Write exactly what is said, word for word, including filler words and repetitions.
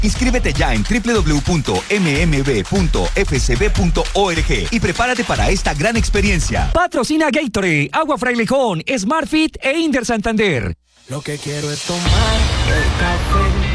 Inscríbete ya en doble u doble u doble u punto eme eme be punto efe ce be punto org y prepárate para esta gran experiencia. Patrocina Gatorade, Agua Frailejón, Smartfit e Inder Santander. Lo que quiero es tomar el café